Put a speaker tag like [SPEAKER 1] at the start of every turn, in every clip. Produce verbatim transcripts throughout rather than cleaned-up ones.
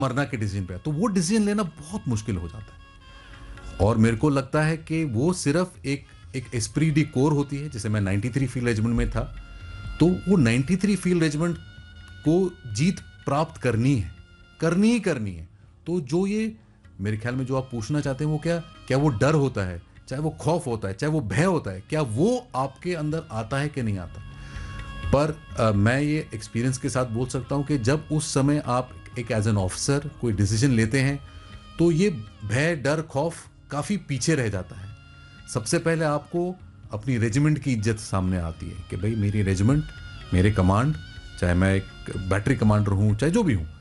[SPEAKER 1] मरना के डिसीजन पे है, तो वो डिसीजन लेना बहुत मुश्किल हो जाता है। और मेरे को लगता है कि वो सिर्फ एक एक एस्प्री डी कोर होती है। जैसे मैं तिरानवे फील्ड रेजिमेंट में था, तो वो तिरानवे फील्ड रेजिमेंट को जीत प्राप्त करनी है, करनी ही करनी है। तो जो ये मेरे ख्याल में जो आप पूछना चाहते हैं वो क्या क्या वो डर होता है, चाहे वो खौफ होता है, चाहे वो भय होता है, क्या वो आपके अंदर आता है कि नहीं आता। पर आ, मैं ये एक्सपीरियंस के साथ बोल सकता हूँ कि जब उस समय आप एक एज एन ऑफिसर कोई डिसीजन लेते हैं तो ये भय, डर, खौफ काफ़ी पीछे रह जाता है। सबसे पहले आपको अपनी रेजिमेंट की इज्जत सामने आती है कि भाई मेरी रेजिमेंट, मेरे कमांड, चाहे मैं एक बैटरी कमांडर हूँ, चाहे जो भी हूँ,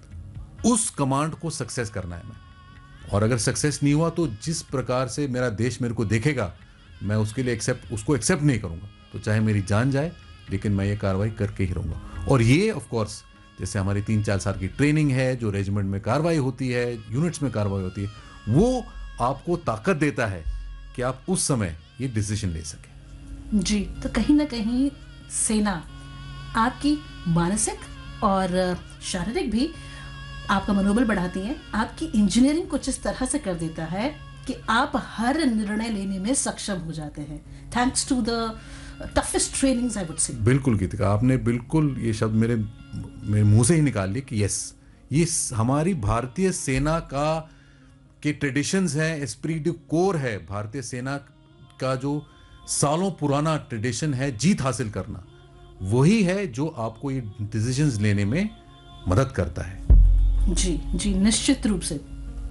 [SPEAKER 1] उस कमांड को सक्सेस करना है मैं। और अगर सक्सेस नहीं हुआ तो जिस प्रकार से मेरा देश मेरे को देखेगा, मैं उसके लिए एक्सेप्ट उसको एक्सेप्ट नहीं करूँगा। तो चाहे मेरी जान जाए, लेकिन मैं ये कार्रवाई करके ही रहूँगा। और ये ऑफ कोर्स जैसे हमारी तीन चार साल की ट्रेनिंग है, जो रेजिमेंट में कार्रवाई होती है, यूनिट्स में कार्रवाई होती है, वो आपको ताकत देता है कि आप उस समय ये डिसीजन ले सकें।
[SPEAKER 2] जी, तो कहीं ना कहीं सेना आपकी मानसिक और शारीरिक भी आपका मनोबल बढ़ाती है। आपकी इंजीनियरिंग कुछ इस तरह से कर देता है कि आप हर निर्णय लेने में सक्षम हो जाते हैं, thanks to the toughest trainings I would say.
[SPEAKER 1] बिल्कुल गीतिका, आपने बिल्कुल ये शब्द मेरे मेरे मुंह से ही निकाल लिए कि यस, ये हमारी भारतीय सेना का के ट्रेडिशंस हैं, एस्प्री डू कोर है। भारतीय सेना का जो सालों पुराना ट्रेडिशन है जीत हासिल करना, वही है जो आपको ये डिसीजंस लेने में मदद करता है।
[SPEAKER 2] जी जी, निश्चित रूप से।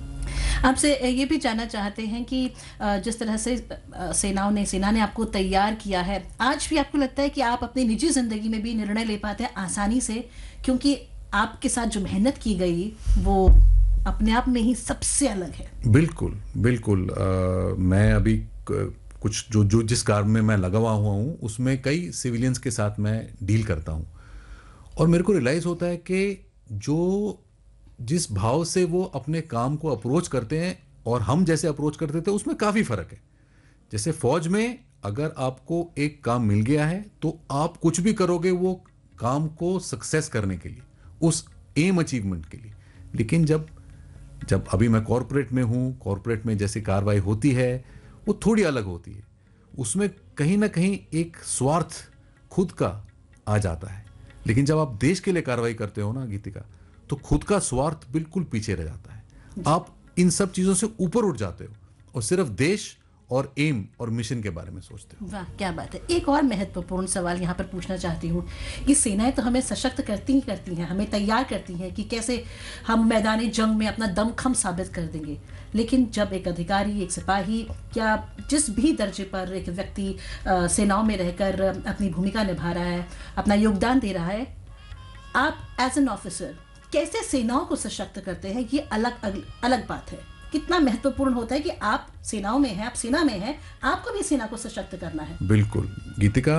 [SPEAKER 2] आपसे ये भी जानना चाहते हैं कि जिस तरह से सेनाओं ने सेना ने आपको तैयार किया है, आज भी आपको लगता है कि आप अपनी निजी जिंदगी में भी निर्णय ले पाते हैं आसानी से, क्योंकि आपके साथ जो मेहनत की गई वो अपने आप में ही सबसे अलग है।
[SPEAKER 1] बिल्कुल बिल्कुल। आ, मैं अभी कुछ जो जो जिस कार्य में मैं लगा हुआ हूँ उसमें कई सिविलियंस के साथ मैं डील करता हूँ, और मेरे को रियलाइज़ होता है कि जो जिस भाव से वो अपने काम को अप्रोच करते हैं और हम जैसे अप्रोच करते थे उसमें काफ़ी फ़र्क है। जैसे फौज में अगर आपको एक काम मिल गया है तो आप कुछ भी करोगे वो काम को सक्सेस करने के लिए, उस एम अचीवमेंट के लिए। लेकिन जब जब अभी मैं कॉरपोरेट में हूँ, कॉरपोरेट में जैसे कार्रवाई होती है वो थोड़ी अलग होती है। उसमें कहीं ना कहीं एक स्वार्थ खुद का आ जाता है। लेकिन जब आप देश के लिए कार्रवाई करते हो ना गीतिका, तो खुद का स्वार्थ बिल्कुल पीछे रह जाता है। आप इन सब चीज़ों से ऊपर उठ जाते हो और सिर्फ देश और एम और मिशन के बारे में सोचते हो।
[SPEAKER 2] वाह, क्या बात है। एक और महत्वपूर्ण सवाल यहाँ पर पूछना चाहती हूँ कि सेनाएं तो हमें सशक्त करती ही करती हैं, हमें तैयार करती हैं कि कैसे हम मैदानी जंग में अपना दमखम साबित कर देंगे। लेकिन जब एक अधिकारी, एक सिपाही या जिस भी दर्जे पर एक व्यक्ति सेनाओं में रहकर अपनी भूमिका निभा रहा है, अपना योगदान दे रहा है, आप एज एन ऑफिसर कैसे सेनाओं को सशक्त करते हैं, ये अलग अलग, अलग बात है। कितना महत्वपूर्ण होता है कि आप सेनाओं में हैं, आप सेना में हैं, आपको भी सेना को सशक्त करना है।
[SPEAKER 1] बिल्कुल गीतिका,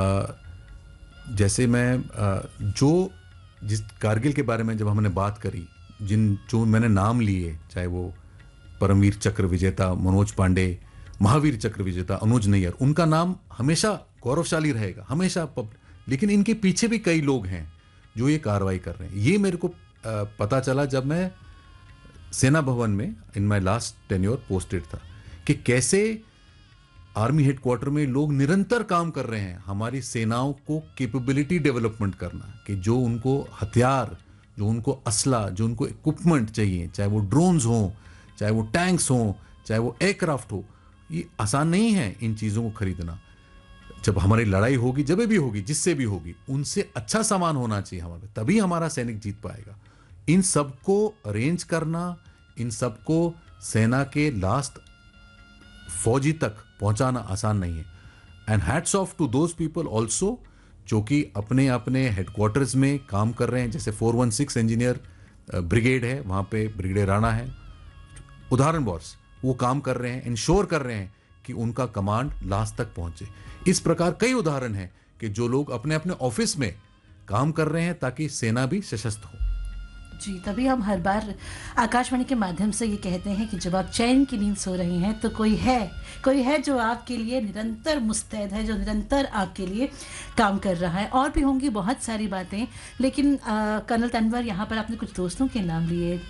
[SPEAKER 1] जैसे मैं आ, जो जिस कारगिल के बारे में जब हमने बात करी, जिन जो मैंने नाम लिए, चाहे वो परमवीर चक्र विजेता मनोज पांडे, महावीर चक्र विजेता अनुज नैयर, उनका नाम हमेशा गौरवशाली रहेगा, हमेशा। लेकिन इनके पीछे भी कई लोग हैं जो ये कार्रवाई कर रहे हैं। ये मेरे को आ, पता चला जब मैं सेना भवन में in my last tenure posted था, कि कैसे आर्मी हेडक्वार्टर में लोग निरंतर काम कर रहे हैं हमारी सेनाओं को कैपेबिलिटी डेवलपमेंट करना, कि जो उनको हथियार, जो उनको असला, जो उनको इक्विपमेंट चाहिए, चाहे वो ड्रोन्स हों, चाहे वो टैंक्स हों, चाहे वो एयरक्राफ्ट हो, ये आसान नहीं है इन चीज़ों को खरीदना। जब हमारी लड़ाई होगी, जब भी होगी, जिससे भी होगी, उनसे अच्छा सामान होना चाहिए हमारे, तभी हमारा सैनिक जीत पाएगा। इन सबको अरेंज करना, इन सबको सेना के लास्ट फौजी तक पहुंचाना आसान नहीं है। And hats off to those people also जो कि अपने अपने हेडक्वार्टर्स में काम कर रहे हैं। जैसे four one six engineer brigade है, वहाँ पे ब्रिगेडियर राणा है, उदाहरण बॉस, वो काम कर रहे हैं, इंश्योर कर रहे हैं कि उनका कमांड लास्ट तक पहुंचे। इस प्रकार कई उदाहरण हैं कि जो लोग अपने अपने ऑफिस में काम कर रहे हैं ताकि सेना भी सशक्त हो।
[SPEAKER 2] जी, तभी हम हर बार आकाशवाणी के माध्यम से ये कहते हैं कि जब आप चैन की नींद सो रही हैं तो कोई है कोई है जो आपके लिए निरंतर मुस्तैद है, जो निरंतर आपके लिए काम कर रहा है। और भी होंगी बहुत सारी बातें, लेकिन कर्नल तनवर, यहाँ पर आपने कुछ दोस्तों के नाम लिए,